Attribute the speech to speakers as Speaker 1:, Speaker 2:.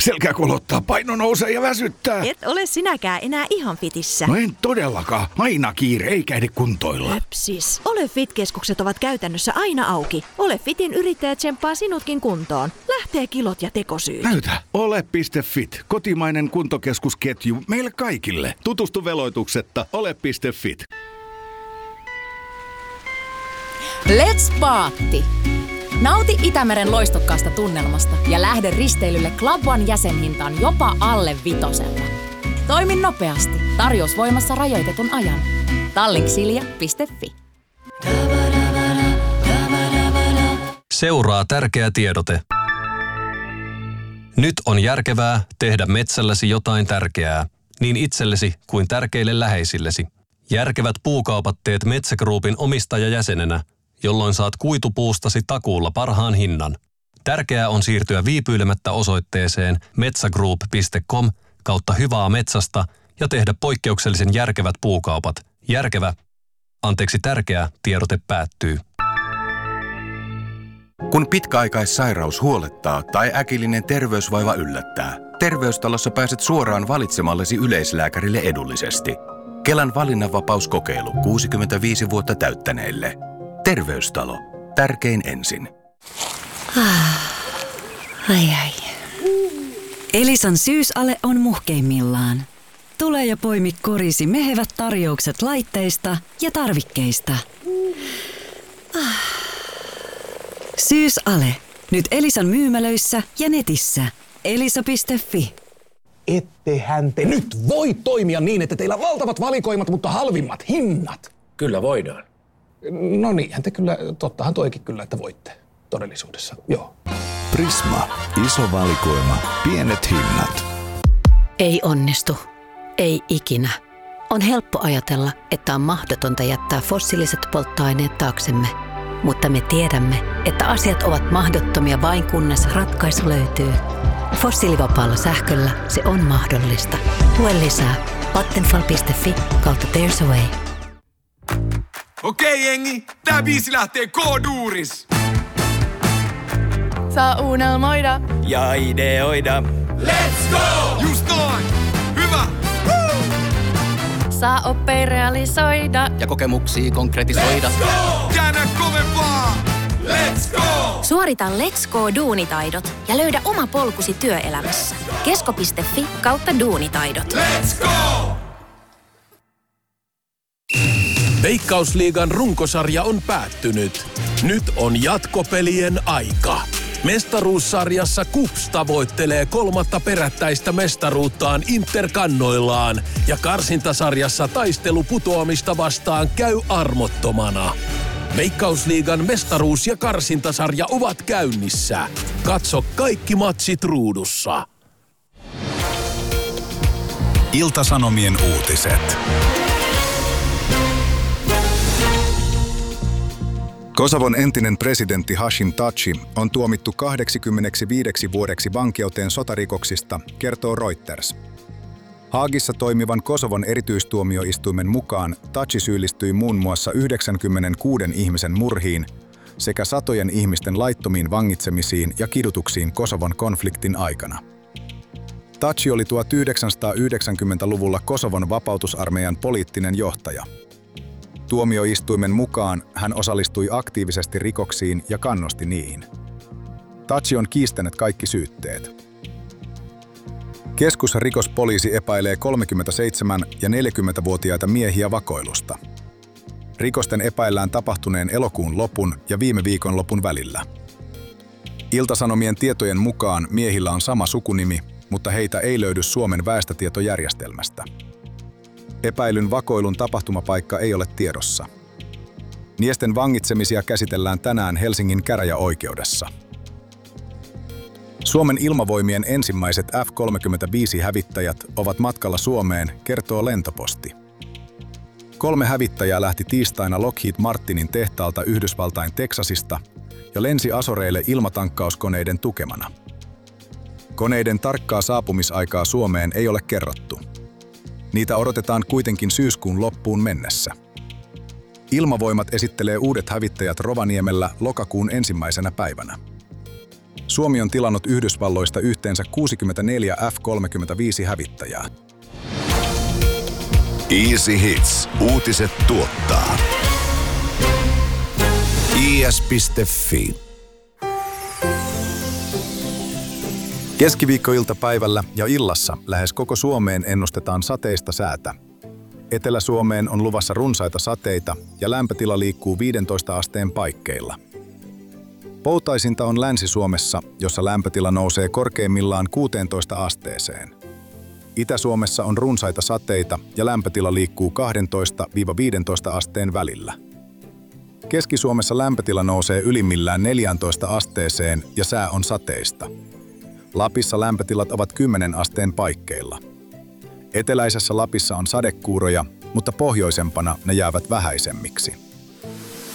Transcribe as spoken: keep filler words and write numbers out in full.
Speaker 1: Selkä kolottaa, paino nousee ja väsyttää.
Speaker 2: Et ole sinäkään enää ihan fitissä.
Speaker 1: No en todellakaan. Aina kiire, eikä ehdi kuntoilla.
Speaker 2: Höpsis. Ole Fit-keskukset ovat käytännössä aina auki. Ole Fitin yrittäjä tsemppaa sinutkin kuntoon. Lähtee kilot ja tekosyyt.
Speaker 1: Näytä. Ole piste fit. Kotimainen kuntokeskusketju meille kaikille. Tutustu veloituksetta ole piste fit.
Speaker 3: Let's Paatti! Nauti Itämeren loistokkaasta tunnelmasta ja lähde risteilylle Club One jäsenhintaan jopa alle vitosella. Toimi nopeasti. Tarjous voimassa rajoitetun ajan. Tallink.silja piste fi.
Speaker 4: Seuraa tärkeä tiedote. Nyt on järkevää tehdä metsälläsi jotain tärkeää, niin itsellesi kuin tärkeille läheisillesi. Järkevät puukaupat teet Metsä Groupin omistajajäsenenä, jolloin saat kuitupuustasi takuulla parhaan hinnan. Tärkeää on siirtyä viipyilemättä osoitteeseen metsägroup piste com kautta hyvää metsästä ja tehdä poikkeuksellisen järkevät puukaupat. Järkevä, anteeksi tärkeä, tiedote päättyy.
Speaker 5: Kun pitkäaikaissairaus huolettaa tai äkillinen terveysvaiva yllättää, Terveystalossa pääset suoraan valitsemallesi yleislääkärille edullisesti. Kelan valinnanvapauskokeilu kuusikymmentäviisi vuotta täyttäneille. Terveystalo. Tärkein ensin.
Speaker 6: Ai ai. Elisan syysale on muhkeimmillaan. Tule ja poimi korisi mehevät tarjoukset laitteista ja tarvikkeista. Syysale. Nyt Elisan myymälöissä ja netissä. elisa piste fi.
Speaker 7: Ettehän te nyt voi toimia niin, että teillä on valtavat valikoimat, mutta halvimmat hinnat.
Speaker 8: Kyllä voidaan.
Speaker 7: No niinhän te kyllä, tottahan toikin kyllä, että voitte todellisuudessa, joo.
Speaker 9: Prisma. Iso valikoima. Pienet hinnat.
Speaker 10: Ei onnistu. Ei ikinä. On helppo ajatella, että on mahdotonta jättää fossiiliset polttoaineet taaksemme. Mutta me tiedämme, että asiat ovat mahdottomia vain kunnes ratkaisu löytyy. Fossiilivapaalla sähköllä se on mahdollista. Lue lisää vattenfall piste fi kautta There's a Way.
Speaker 11: Okei jengi, tää biisi lähtee K-duuris.
Speaker 12: Saa unelmoida
Speaker 8: ja ideoida.
Speaker 11: Let's go! Just noin! Hyvä! Woo!
Speaker 12: Saa oppia realisoida
Speaker 8: ja kokemuksia konkretisoida.
Speaker 11: Let's go! Käännä kovempaa! Let's go!
Speaker 13: Suorita Let's Go-duunitaidot ja löydä oma polkusi työelämässä. kesko piste fi kautta duunitaidot.
Speaker 11: Let's go!
Speaker 14: Veikkausliigan runkosarja on päättynyt. Nyt on jatkopelien aika. Mestaruussarjassa KuPS tavoittelee kolmatta perättäistä mestaruuttaan Interkannoillaan ja karsintasarjassa taistelu putoamista vastaan käy armottomana. Veikkausliigan mestaruus- ja karsintasarja ovat käynnissä. Katso kaikki matsit ruudussa.
Speaker 9: Ilta-Sanomien uutiset. Kosovon entinen presidentti Hashim Thaçi on tuomittu kahdeksankymmentäviisi vuodeksi vankeuteen sotarikoksista, kertoo Reuters. Haagissa toimivan Kosovon erityistuomioistuimen mukaan Thaçi syyllistyi muun muassa yhdeksänkymmentäkuusi ihmisen murhiin sekä satojen ihmisten laittomiin vangitsemisiin ja kidutuksiin Kosovon konfliktin aikana. Thaçi oli tuhatyhdeksänsataayhdeksänkymmentäluvulla Kosovon vapautusarmeijan poliittinen johtaja. Tuomioistuimen mukaan hän osallistui aktiivisesti rikoksiin ja kannusti niihin. Thaçi on kiistänyt kaikki syytteet. Keskusrikospoliisi epäilee kolmekymmentäseitsemän- ja neljäkymmentävuotiaita miehiä vakoilusta. Rikosten epäillään tapahtuneen elokuun lopun ja viime viikon lopun välillä. Ilta-Sanomien tietojen mukaan miehillä on sama sukunimi, mutta heitä ei löydy Suomen väestötietojärjestelmästä. Epäilyn vakoilun tapahtumapaikka ei ole tiedossa. Miesten vangitsemisia käsitellään tänään Helsingin käräjäoikeudessa. Suomen ilmavoimien ensimmäiset F kolmekymmentäviisi-hävittäjät ovat matkalla Suomeen, kertoo Lentoposti. Kolme hävittäjää lähti tiistaina Lockheed Martinin tehtaalta Yhdysvaltain Teksasista ja lensi Azoreille ilmatankkauskoneiden tukemana. Koneiden tarkkaa saapumisaikaa Suomeen ei ole kerrottu. Niitä odotetaan kuitenkin syyskuun loppuun mennessä. Ilmavoimat esittelee uudet hävittäjät Rovaniemellä lokakuun ensimmäisenä päivänä. Suomi on tilannut Yhdysvalloista yhteensä kuusikymmentäneljä F kolmekymmentäviisi hävittäjää.
Speaker 1: Easy Hits. Uutiset tuottaa. I S piste F I.
Speaker 9: Keskiviikkoiltapäivällä ja illassa lähes koko Suomeen ennustetaan sateista säätä. Etelä-Suomeen on luvassa runsaita sateita ja lämpötila liikkuu viidentoista asteen paikkeilla. Poutaisinta on Länsi-Suomessa, jossa lämpötila nousee korkeimmillaan kuuteentoista asteeseen. Itä-Suomessa on runsaita sateita ja lämpötila liikkuu kaksitoista viidentoista asteen välillä. Keski-Suomessa lämpötila nousee ylimmillään neljätoista asteeseen ja sää on sateista. Lapissa lämpötilat ovat kymmenen asteen paikkeilla. Eteläisessä Lapissa on sadekuuroja, mutta pohjoisempana ne jäävät vähäisemmiksi.